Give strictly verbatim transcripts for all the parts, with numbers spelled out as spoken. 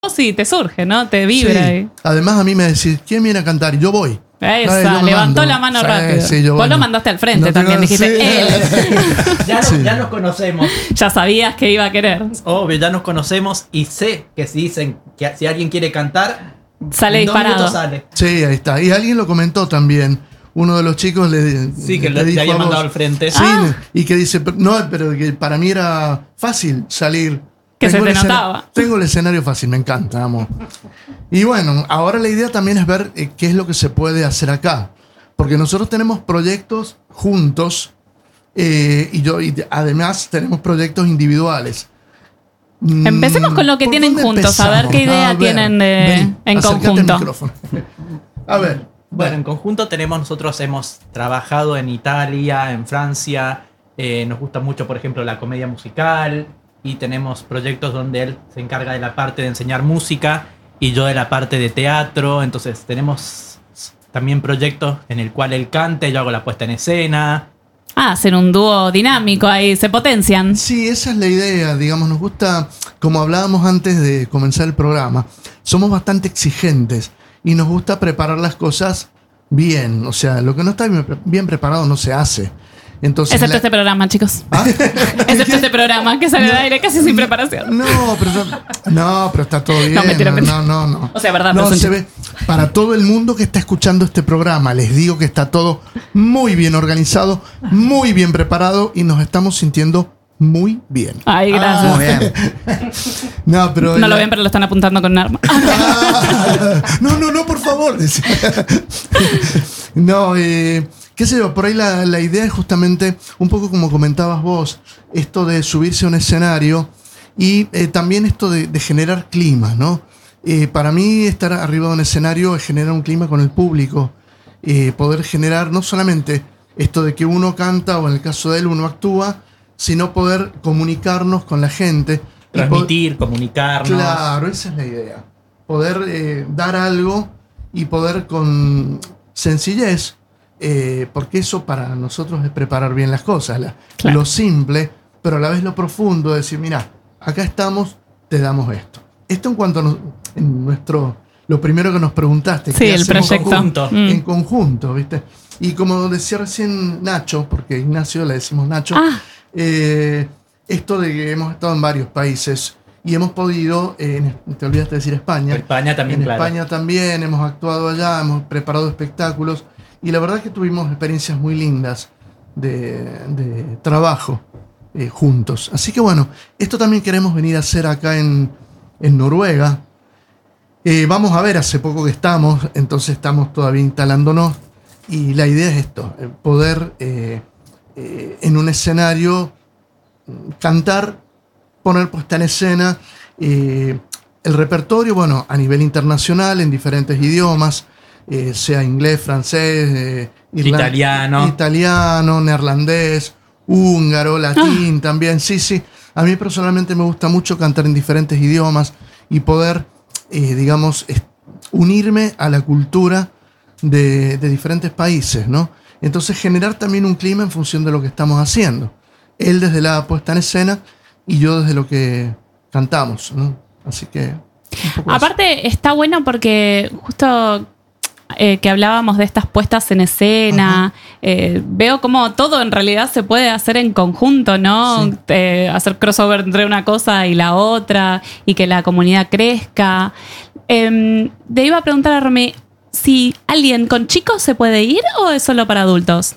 Sí, te surge, ¿no? Te vibra. Sí. Además, a mí me decís, ¿quién viene a cantar? Y yo voy. Esa, no, levantó mando. la mano sí, rápido. Sí, yo Vos voy. lo mandaste al frente No también, tengo- dijiste, sí. él. Ya, no- Sí. ya nos conocemos. Ya sabías que iba a querer. Obvio, ya nos conocemos y sé que si dicen que si alguien quiere cantar, Sale en dos disparado. minutos sale. Sí, ahí está. Y alguien lo comentó también. Uno de los chicos le, Sí, que le lo- te dijo había a vos. mandado al frente. Sí, Ah. y que dice, no, pero que para mí era fácil salir. Que se Tengo te el escena- notaba. Tengo el escenario fácil, me encanta, amo. Y bueno, ahora la idea también es ver eh, qué es lo que se puede hacer acá. Porque nosotros tenemos proyectos juntos eh, y, yo, y además tenemos proyectos individuales. Mm, Empecemos con lo que ¿por tienen dónde juntos, a ver empezamos? qué idea A ver, tienen de- vení, en acércate al conjunto. micrófono. A ver. Bueno, en conjunto tenemos, nosotros hemos trabajado en Italia, en Francia, eh, nos gusta mucho, por ejemplo, la comedia musical y tenemos proyectos donde él se encarga de la parte de enseñar música y yo de la parte de teatro, entonces tenemos también proyectos en el cual él canta y yo hago la puesta en escena. Ah, hacer un dúo dinámico ahí, se potencian. Sí, esa es la idea, digamos, nos gusta, como hablábamos antes de comenzar el programa, somos bastante exigentes y nos gusta preparar las cosas bien, o sea, lo que no está bien, bien preparado no se hace. Entonces, Excepto la- este programa, chicos. ¿Ah? Excepto este programa que sale al aire casi sin preparación. No, pero yo- no, pero está todo bien. No, mentira, no, mentira. no, no, no. O sea, verdad, No, pero son se ve. Para todo el mundo que está escuchando este programa, les digo que está todo muy bien organizado, muy bien preparado y nos estamos sintiendo muy bien. Ay, gracias. Muy bien. No, pero No lo la- ven, pero lo están apuntando con un arma. Ah, no, no, no, por favor. decía. No, eh, qué sé yo, por ahí la, la idea es justamente, un poco como comentabas vos, esto de subirse a un escenario y eh, también esto de, de generar clima, ¿no? Eh, para mí estar arriba de un escenario es generar un clima con el público, eh, poder generar no solamente esto de que uno canta o en el caso de él uno actúa, sino poder comunicarnos con la gente. y po- Transmitir, comunicarnos. Claro, esa es la idea. Poder eh, dar algo y poder con sencillez, eh, porque eso para nosotros es preparar bien las cosas. la- Claro. Lo simple, pero a la vez lo profundo, decir, mira, acá estamos, te damos esto. Esto en cuanto a nos- en nuestro, lo primero que nos preguntaste. Sí, ¿qué el hacemos proyecto. conjunto? Mm. En conjunto, ¿viste? Y como decía recién Nacho, porque Ignacio le decimos Nacho, Ah, eh, esto de que hemos estado en varios países y hemos podido, eh, en- te olvidaste de decir España, España también, en claro. España también hemos actuado allá, hemos preparado espectáculos y la verdad es que tuvimos experiencias muy lindas de, de trabajo eh, juntos. Así que bueno, esto también queremos venir a hacer acá en, en Noruega. Eh, vamos a ver, hace poco que estamos, entonces estamos todavía instalándonos y la idea es esto, eh, poder eh, eh, en un escenario mm, cantar, poner puesta en escena, eh, el repertorio, bueno, a nivel internacional, en diferentes idiomas, eh, sea inglés, francés, eh, irlan- Italiano. italiano, neerlandés, húngaro, latín también, sí, sí. A mí personalmente me gusta mucho cantar en diferentes idiomas y poder, eh, digamos, es- unirme a la cultura de, de diferentes países, ¿no? Entonces generar también un clima en función de lo que estamos haciendo. Él desde la puesta en escena y yo desde lo que cantamos, ¿no? Así que... un poco eso. aparte está bueno porque justo eh, que hablábamos de estas puestas en escena, eh, veo como todo en realidad se puede hacer en conjunto, ¿no? Sí. Eh, hacer crossover entre una cosa y la otra y que la comunidad crezca. Eh, te iba a preguntar a Romy, si alguien con chicos se puede ir o es solo para adultos.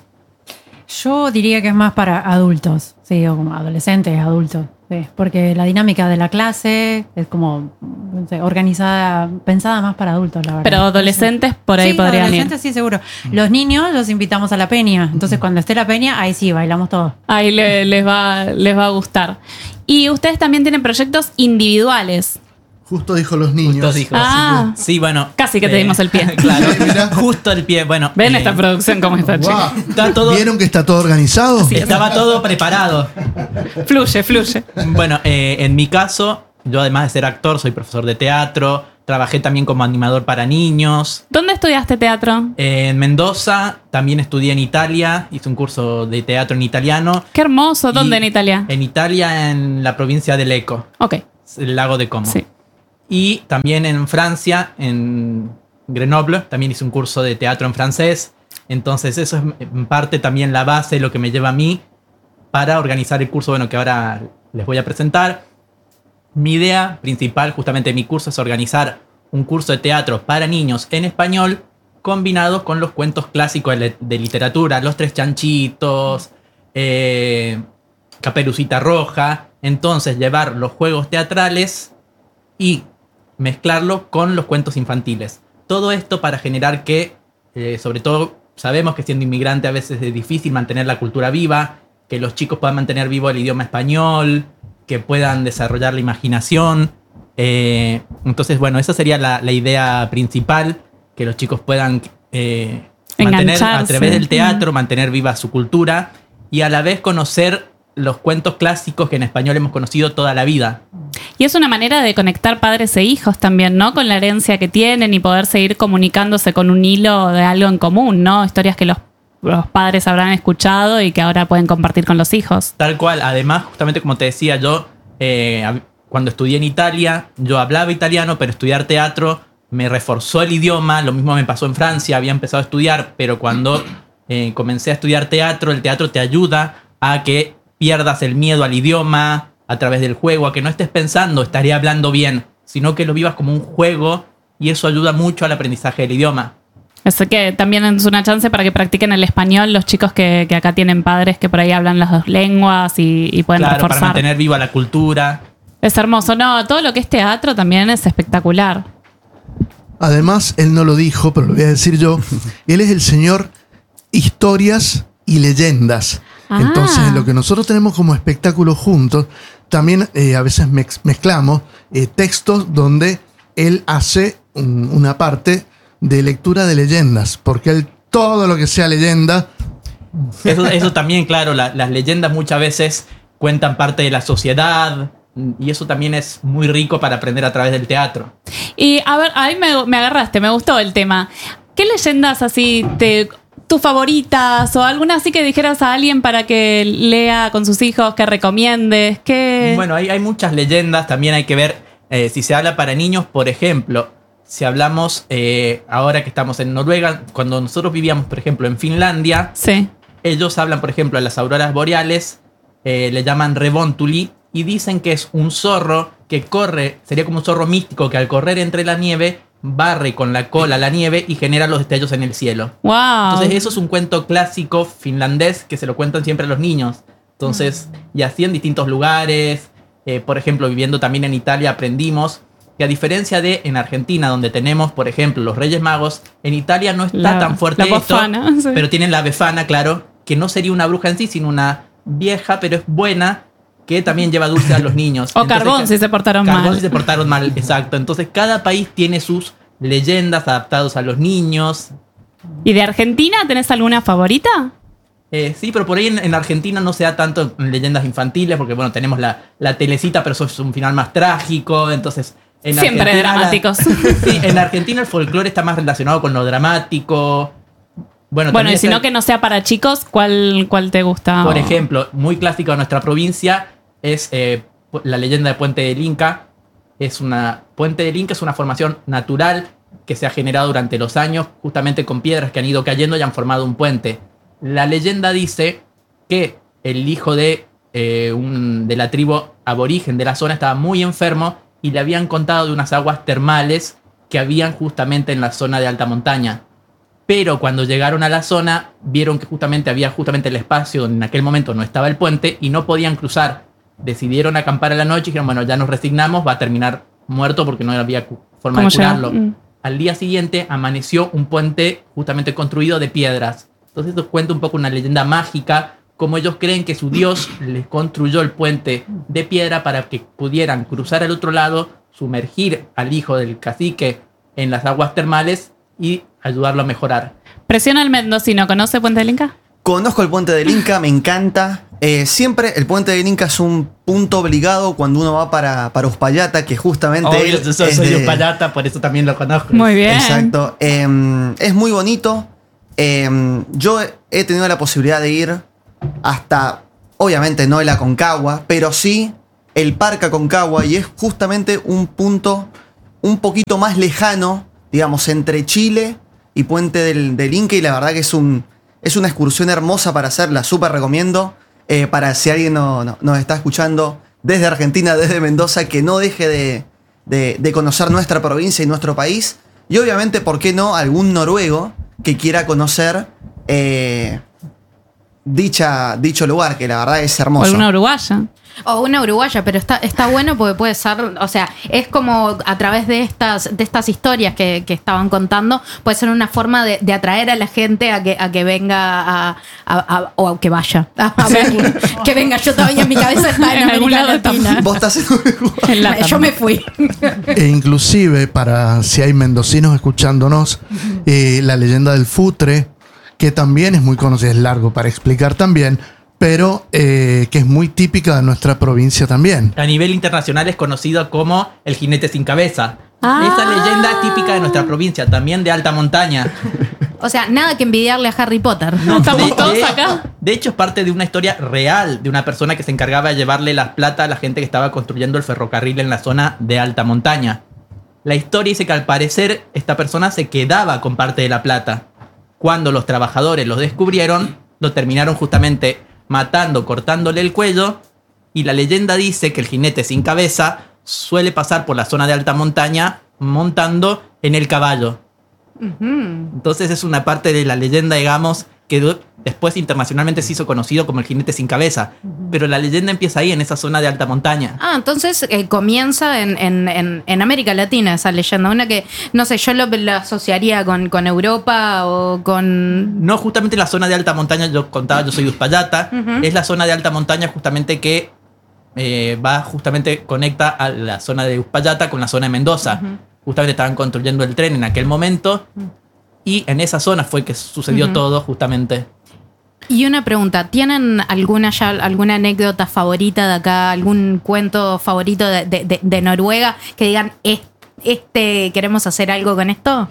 Yo diría que es más para adultos, sí, o como adolescentes, adultos, sí, porque la dinámica de la clase es como no sé, organizada, pensada más para adultos, la verdad. Pero adolescentes por ahí sí, podrían ir. adolescentes sí, seguro. Los niños los invitamos a la peña, entonces cuando esté la peña, ahí sí, bailamos todos. Ahí le- les, va, les va a gustar. Y ustedes también tienen proyectos individuales. Justo dijo los niños. Justo dijo. Ah. Sí, bueno. Casi que te dimos el pie. Claro, Sí, mirá. justo el pie. Bueno, Ven eh, esta producción cómo está, Guau. chica. Está todo- ¿Vieron que está todo organizado? Sí. estaba todo preparado. Fluye, fluye. Bueno, eh, en mi caso, yo además de ser actor, soy profesor de teatro. Trabajé también como animador para niños. ¿Dónde estudiaste teatro? Eh, en Mendoza, también estudié en Italia. Hice un curso de teatro en italiano. Qué hermoso. ¿Dónde Y en Italia? En Italia, en la provincia de Lecco, Ok, el lago de Como. sí. Y también en Francia, en Grenoble, también hice un curso de teatro en francés. Entonces eso es en parte también la base, lo que me lleva a mí para organizar el curso, bueno, que ahora les voy a presentar. Mi idea principal, justamente de mi curso, es organizar un curso de teatro para niños en español combinado con los cuentos clásicos de, de literatura, Los Tres Chanchitos, eh, Caperucita Roja. Entonces llevar los juegos teatrales y mezclarlo con los cuentos infantiles. Todo esto para generar que, eh, sobre todo, sabemos que siendo inmigrante a veces es difícil mantener la cultura viva, que los chicos puedan mantener vivo el idioma español, que puedan desarrollar la imaginación. Eh, entonces, bueno, esa sería la, la idea principal, que los chicos puedan eh, mantener a través del teatro, mm. mantener viva su cultura y a la vez conocer los cuentos clásicos que en español hemos conocido toda la vida. Y es una manera de conectar padres e hijos también, ¿no? Con la herencia que tienen y poder seguir comunicándose con un hilo de algo en común, ¿no? Historias que los, los padres habrán escuchado y que ahora pueden compartir con los hijos. Tal cual. Además, justamente como te decía, yo eh, cuando estudié en Italia, yo hablaba italiano, pero estudiar teatro me reforzó el idioma. Lo mismo me pasó en Francia, había empezado a estudiar, pero cuando eh, comencé a estudiar teatro, el teatro te ayuda a que pierdas el miedo al idioma a través del juego, a que no estés pensando, estaré hablando bien, sino que lo vivas como un juego y eso ayuda mucho al aprendizaje del idioma. Así que también es una chance para que practiquen el español los chicos que, que acá tienen padres que por ahí hablan las dos lenguas y, y pueden claro, reforzar. Para mantener viva la cultura. Es hermoso. No, todo lo que es teatro también es espectacular. Además, él no lo dijo, pero lo voy a decir yo. Él es el señor Historias y Leyendas. Ah. Entonces, lo que nosotros tenemos como espectáculo juntos, también eh, a veces mez- mezclamos eh, textos donde él hace un, una parte de lectura de leyendas, porque él todo lo que sea leyenda... Eso, eso también, claro, la, las leyendas muchas veces cuentan parte de la sociedad y eso también es muy rico para aprender a través del teatro. Y a ver, ahí me, me agarraste, me gustó el tema. ¿Qué leyendas así te... tus favoritas o alguna así que dijeras a alguien para que lea con sus hijos, que recomiendes? ¿Qué? Bueno, hay, hay muchas leyendas, también hay que ver eh, si se habla para niños, por ejemplo, si hablamos eh, ahora que estamos en Noruega, cuando nosotros vivíamos, por ejemplo, en Finlandia, sí. Ellos hablan, por ejemplo, de las auroras boreales, eh, le llaman Revontuli y dicen que es un zorro que corre, sería como un zorro místico que al correr entre la nieve barre con la cola la nieve y genera los destellos en el cielo. Wow. Entonces eso es un cuento clásico finlandés que se lo cuentan siempre a los niños. Entonces, y así en distintos lugares, eh, por ejemplo, viviendo también en Italia aprendimos que a diferencia de en Argentina, donde tenemos, por ejemplo, los Reyes Magos, en Italia no está la, tan fuerte la esto, befana, sí. Pero tienen la befana, claro, que no sería una bruja en sí, sino una vieja, pero es buena, que también lleva dulce a los niños. O Entonces, carbón si se portaron carbón mal. Carbón si se portaron mal, exacto. Entonces cada país tiene sus leyendas adaptadas a los niños. ¿Y de Argentina tenés alguna favorita? Eh, sí, pero por ahí en, en Argentina no se da tanto en leyendas infantiles, porque bueno, tenemos la, la telecita, pero eso es un final más trágico, entonces... En Siempre Argentina, dramáticos. La, sí, en Argentina el folclore está más relacionado con lo dramático. Bueno, bueno y si no el, que no sea para chicos, ¿cuál, cuál te gusta? Por o... ejemplo, muy clásico de nuestra provincia es eh, la leyenda de Puente del Inca. Es una, Puente del Inca es una formación natural que se ha generado durante los años, justamente con piedras que han ido cayendo y han formado un puente. La leyenda dice que el hijo de, eh, un, de la tribu aborigen de la zona estaba muy enfermo y le habían contado de unas aguas termales que habían justamente en la zona de alta montaña. Pero cuando llegaron a la zona, vieron que justamente había justamente el espacio donde en aquel momento no estaba el puente y no podían cruzar. Decidieron acampar a la noche y dijeron, bueno, ya nos resignamos, va a terminar muerto porque no había forma de curarlo. Mm. Al día siguiente amaneció un puente justamente construido de piedras. Entonces esto cuenta un poco una leyenda mágica, como ellos creen que su Dios les construyó el puente de piedra para que pudieran cruzar al otro lado, sumergir al hijo del cacique en las aguas termales y ayudarlo a mejorar. Presiona al mendocino, ¿conoce Puente del Inca? Conozco el Puente del Inca, me encanta. Eh, siempre el Puente del Inca es un punto obligado cuando uno va para, para Uspallata, que justamente... Obvio, él yo soy es de de Uspallata, por eso también lo conozco. Muy bien. Exacto. Eh, es muy bonito. Eh, yo he tenido la posibilidad de ir hasta, obviamente no el Aconcagua, pero sí el Parque Aconcagua, y es justamente un punto un poquito más lejano, digamos, entre Chile y Puente del, del Inca, y la verdad que es, un, es una excursión hermosa para hacer, la súper recomiendo. Eh, para si alguien no, no, nos está escuchando desde Argentina, desde Mendoza, que no deje de, de, de conocer nuestra provincia y nuestro país. Y obviamente, ¿por qué no algún noruego que quiera conocer eh, dicha, dicho lugar, que la verdad es hermoso? O alguna uruguaya. O una uruguaya, pero está, está bueno porque puede ser, o sea, es como a través de estas, de estas historias que, que estaban contando, puede ser una forma de, de atraer a la gente a que, a que venga a, a, a- o que vaya a, a verlo. Que venga, yo todavía en mi cabeza está en, En algún América lado Latina. Vos estás en Uruguay. En Latam. Yo me fui. E inclusive, para si hay mendocinos escuchándonos, eh, la leyenda del Futre, que también es muy conocida, es largo para explicar también, pero eh, que es muy típica de nuestra provincia también. A nivel internacional es conocido como el jinete sin cabeza. Ah. Esa leyenda es típica de nuestra provincia, también de alta montaña. O sea, nada que envidiarle a Harry Potter. No, estamos De- todos de- acá. De hecho, es parte de una historia real de una persona que se encargaba de llevarle las plata a la gente que estaba construyendo el ferrocarril en la zona de alta montaña. La historia dice que al parecer esta persona se quedaba con parte de la plata. Cuando los trabajadores los descubrieron, lo terminaron justamente matando, cortándole el cuello. Y la leyenda dice que el jinete sin cabeza suele pasar por la zona de alta montaña montando en el caballo. Entonces es una parte de la leyenda, digamos, que du- después internacionalmente se hizo conocido como el jinete sin cabeza. Pero la leyenda empieza ahí, en esa zona de alta montaña. Ah, entonces eh, comienza en, en, en, en América Latina esa leyenda. Una que, no sé, yo lo, lo asociaría con, con Europa o con... No justamente la zona de alta montaña, yo contaba, yo soy de Uspallata. Es la zona de alta montaña justamente que eh, va, justamente conecta a la zona de Uspallata con la zona de Mendoza. Justamente estaban construyendo el tren en aquel momento. Y en esa zona fue que sucedió todo justamente. Y una pregunta, ¿tienen alguna ya alguna anécdota favorita de acá, algún cuento favorito de, de, de- de Noruega que digan, "Es- este, queremos hacer algo con esto"?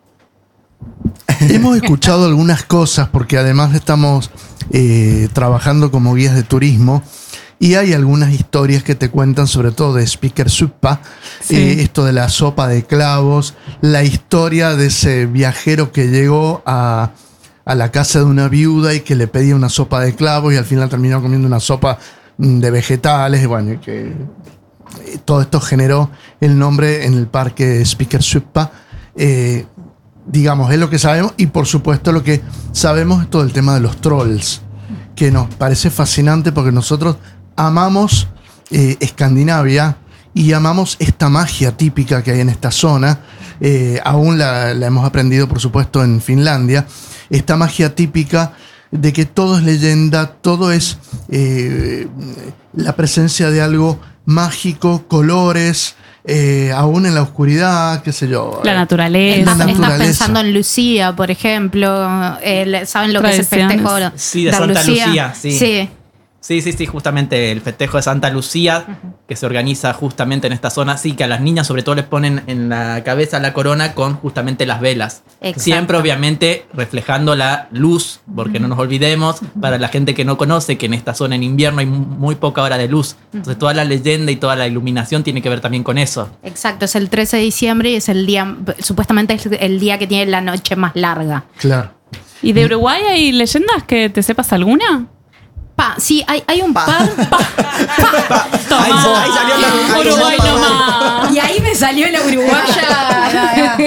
Hemos escuchado algunas cosas porque además estamos eh, trabajando como guías de turismo y hay algunas historias que te cuentan, sobre todo de Speaker Suppa, Sí. eh, esto de la sopa de clavos, la historia de ese viajero que llegó a, a la casa de una viuda y que le pedía una sopa de clavos y al final terminó comiendo una sopa mm, de vegetales, y bueno, y que eh, todo esto generó el nombre en el parque Speaker Suppa. Eh, digamos, es lo que sabemos, y por supuesto lo que sabemos es todo el tema de los trolls, que nos parece fascinante porque nosotros amamos eh, Escandinavia y amamos esta magia típica que hay en esta zona. Eh, aún la, la hemos aprendido, por supuesto, en Finlandia. Esta magia típica de que todo es leyenda, todo es eh, la presencia de algo mágico, colores, eh, aún en la oscuridad, qué sé yo. La eh, naturaleza. Estás, la estás naturaleza. pensando en Lucía, por ejemplo. el- ¿Saben lo que es el Tradiciones. festejo Sí, de Santa Lucía, sí. Sí. Sí, sí, sí, justamente el festejo de Santa Lucía, que se organiza justamente en esta zona, sí, que a las niñas sobre todo les ponen en la cabeza la corona con justamente las velas. Exacto. Siempre obviamente reflejando la luz, porque no nos olvidemos, para la gente que no conoce, que en esta zona en invierno hay mu- muy poca hora de luz. Entonces toda la leyenda y toda la iluminación tiene que ver también con eso. Exacto, es el trece de diciembre y es el día, supuestamente es el día que tiene la noche más larga. Claro. ¿Y de Uruguay hay leyendas que te sepas alguna? Pa, sí, hay, hay un par. Toma. Ahí- ahí salió la- ahí Uruguay salió- nomás. Y ahí me salió la uruguaya.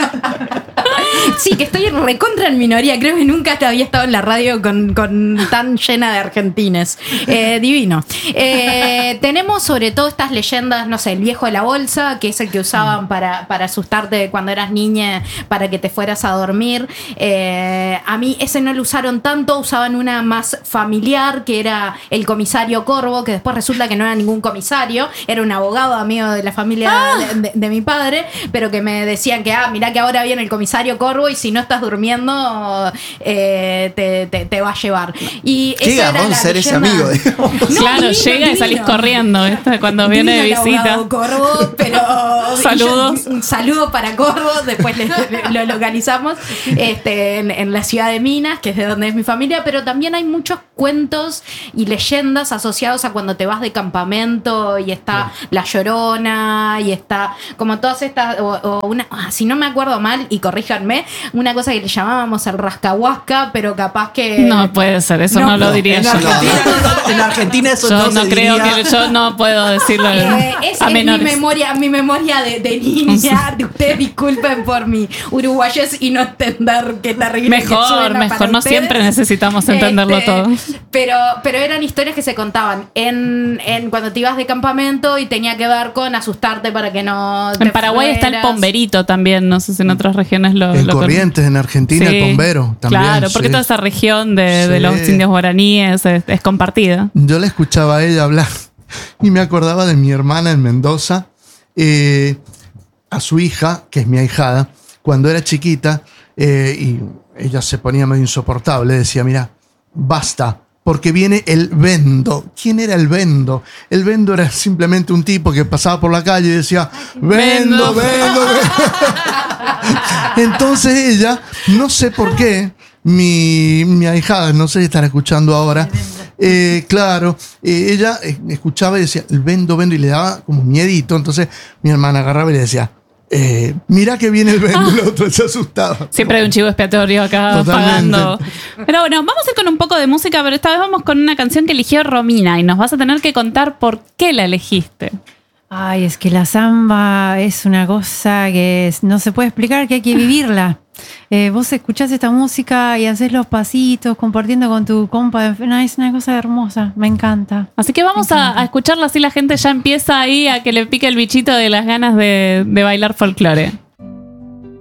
Sí, que estoy recontra en minoría. Creo que nunca te había estado en la radio con, con tan llena de argentines. Eh, divino. Eh, tenemos sobre todo estas leyendas, no sé, el viejo de la bolsa, que es el que usaban para, para asustarte cuando eras niña, para que te fueras a dormir. Eh, a mí ese no lo usaron tanto, usaban una más familiar, que era el comisario Corvo, que después resulta que no era ningún comisario, era un abogado amigo de la familia de, de- de mi padre, pero que me decían que, ah, mirá que ahora viene el comisario Corvo y si no estás durmiendo eh, te, te, te va a llevar. Y Qué esa era garrón la ser ese leyenda. amigo, digamos. No, claro, divino, llega y divino. salís corriendo, ¿viste? Cuando viene de Divino el visita. abogado Corvo, pero Saludos. yo- un saludo para Corvo, después le- le- lo localizamos este, en, en la ciudad de Minas, que es de donde es mi familia, pero también hay muchos cuentos y leyendas asociados a cuando te vas de campamento y está La Llorona y está como todas estas, o, o una, ah, si no me acuerdo mal, y corríjanme, una cosa que le llamábamos el rascahuasca, pero capaz que... No puede ser, eso no, No, lo diría En yo. Argentina, en Argentina eso Yo no, no se creo diría. que yo no puedo decirlo Eh, esa a es mi menores. memoria, mi memoria de, de niña. Ustedes disculpen por mi uruguayés y no entender qué terrible que Mejor, suena mejor, para no ustedes. siempre necesitamos entenderlo Este, todo. Pero, pero eran historias que se contaban en, en cuando te ibas de campamento y tenía que ver con asustarte para que no te En Paraguay está el fueras. pomberito también, no sé si en otras regiones lo... En lo con- Corrientes, en Argentina, Sí, el bombero también. Claro, porque sí. toda esa región de, de Sí. los indios guaraníes es, es compartida. Yo la escuchaba a ella hablar y me acordaba de mi hermana en Mendoza, eh, a su hija, que es mi ahijada, cuando era chiquita, eh, y ella se ponía medio insoportable, decía, mira, basta, porque viene el vendo. ¿Quién era el vendo? El vendo era simplemente un tipo que pasaba por la calle y decía, vendo, Vendo. vendo, vendo. Entonces ella, no sé por qué, mi, mi ahijada, no sé si estará escuchando ahora, eh, claro, eh, ella eh, escuchaba y decía, el vendo, vendo, y le daba como miedito. Entonces mi hermana agarraba y le decía, eh, mira que viene el vendo, y el otro se asustaba. Siempre hay un chivo expiatorio acá Totalmente. pagando. Pero bueno, vamos a ir con un poco de música, pero esta vez vamos con una canción que eligió Romina y nos vas a tener que contar por qué la elegiste. Ay, es que la samba es una cosa que es- no se puede explicar, que hay que vivirla. Eh, vos escuchás esta música y haces los pasitos compartiendo con tu compa. No, es una cosa hermosa, me encanta. Así que vamos a, a escucharla, así la gente ya empieza ahí a que le pique el bichito de las ganas de, de bailar folclore.